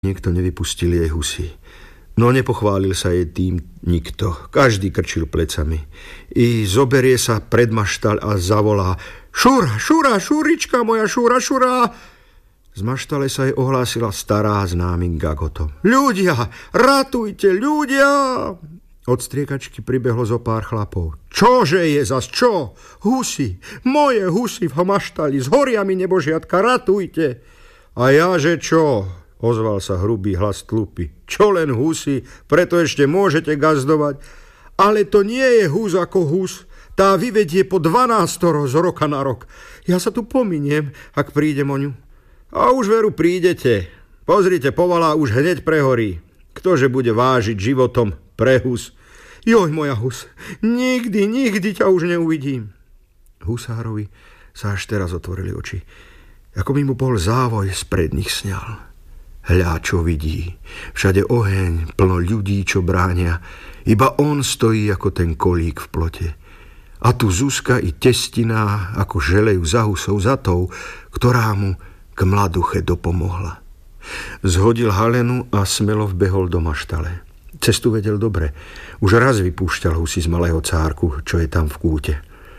Niekto nevypustil jej husy. No nepochválil sa jej tým nikto. Každý krčil plecami. I zoberie sa pred maštaľ a zavolá: Šura, Šura, Šurička moja, Šura, Šura. Z maštale sa jej ohlásila stará známym gagotom: Ľudia, ratujte, ľudia! Od striekačky pribehlo zo pár chlapov. Čože je zas, čo? Husy, moje husy v maštali, zhoria mi nebožiatka, ratujte. A ja, že čo? Ozval sa hrubý hlas tlupy. Čo len husy, preto ešte môžete gazdovať. Ale to nie je hus ako hus. Tá vyvedie po 12 z roka na rok. Ja sa tu pominiem, ak prídem o ňu. A už veru prídete. Pozrite, povalá už hneď prehorí. Ktože bude vážiť životom pre hus? Joj, moja hus, nikdy ťa už neuvidím. Husárovi sa až teraz otvorili oči. Ako by mu bol závoj spred nich sňal. Hľa, čo vidí. Všade oheň, plno ľudí, čo bránia. Iba on stojí ako ten kolík v plote. A tu Zuzka i testina, ako želejú za husou, za tou, ktorá mu k mladuche dopomohla. Zhodil halenu a smelo vbehol do maštale. Cestu vedel dobre. Už raz vypúšťal husy z malého cárku, čo je tam v kúte.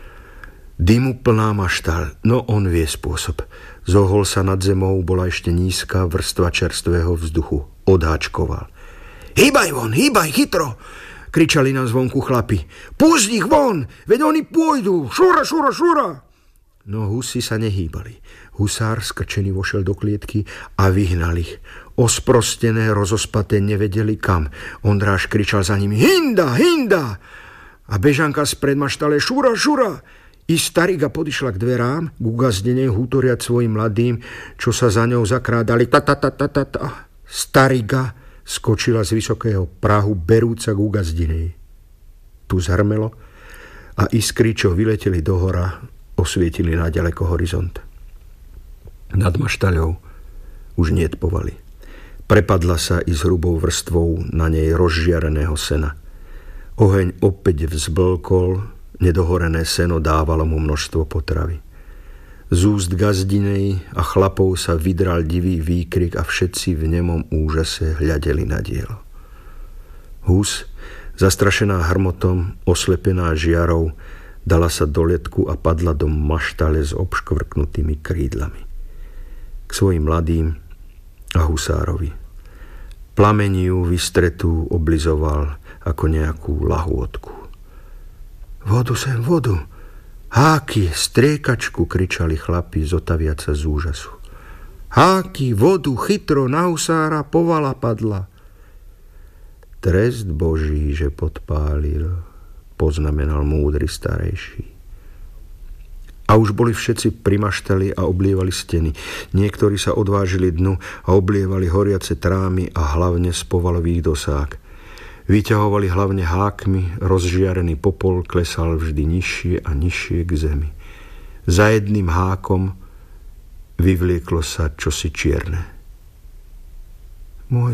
Dymu plná maštal, no on vie spôsob. Zohol sa nad zemou, bola ešte nízka vrstva čerstvého vzduchu. Odháčkoval. Hýbaj von, hýbaj, chytro! Kričali nám zvonku chlapi. Pusť ich von, veď oni pôjdu. Šura, Šura, Šura! No husy sa nehýbali. Husár skrčený vošiel do klietky a vyhnal ich. Osprostené, rozospaté nevedeli kam. Ondráš kričal za nimi. Hinda, Hinda! A bežanka spred maštale. Šura, Šura! I Stariga podišla k dverám, k ugazdenej hútoriať svojim mladým, čo sa za ňou zakrádali. Ta. Stariga skočila z vysokého prahu, berúca k ugazdenej. Tu zhrmelo a iskry, čo vyleteli do hora, osvietili na ďaleko horizont. Nad maštaľou už niet povaly. Prepadla sa i s hrubou vrstvou na nej rozžiareného sena. Oheň opäť vzblkol, nedohorené seno dávalo mu množstvo potravy. Z úst gazdinej a chlapov sa vydral divý výkrik a všetci v nemom úžase hľadeli na dielo. Hus, zastrašená hrmotom, oslepená žiarou, dala sa do letku a padla do maštale s obškvrknutými krídlami. K svojim mladým a husárovi. Plamení ju vystretú oblizoval ako nejakú lahôdku. Vodu sem, vodu! Háky, striekačku, kričali chlapi, zotaviac sa z úžasu. Háky, vodu, chytro, na husára, povala padla. Trest Boží, že podpálil, poznamenal múdry starejší. A už boli všetci pri maštali a oblievali steny. Niektorí sa odvážili dnu a oblievali horiace trámy a hlavne z povalových dosák. Vyťahovali hlavne hákmi, rozžiarený popol klesal vždy nižšie a nižšie k zemi. Za jedným hákom vyvlieklo sa čosi čierne. Môj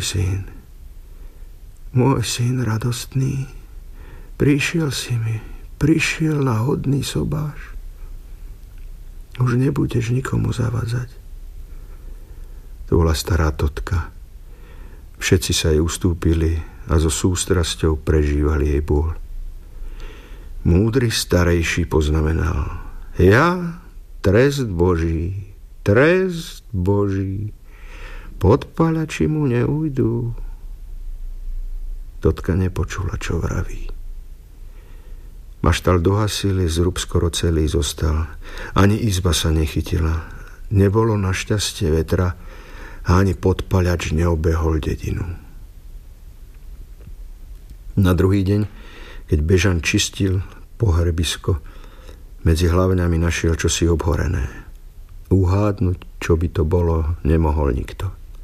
syn radostný, prišiel si mi, prišiel na hodný sobáš. Už nebudeš nikomu zavadzať. To bola stará totka. Všetci sa jej ustúpili a so sústrasťou prežívali jej bôľ. Múdry starejší poznamenal: Ja, trest Boží, podpáľači mu neujdu. Totka nepočula, čo vraví. Maštal dohasili, zrub skoro celý zostal. Ani izba sa nechytila. Nebolo našťastie vetra a ani podpáľač neobehol dedinu. Na druhý deň, keď Bežan čistil pohrebisko, medzi hlavňami našiel čosi obhorené. Uhádnuť, čo by to bolo, nemohol nikto.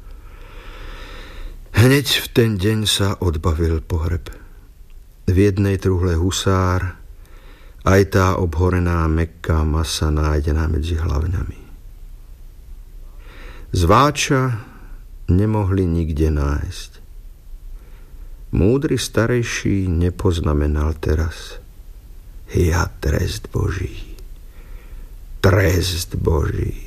Hneď v ten deň sa odbavil pohreb. V jednej truhle husár, aj tá obhorená mäkká masa nájdená medzi hlavňami. Zváča nemohli nikde nájsť. Múdry starejší nepoznamenal teraz: Ja, trest Boží.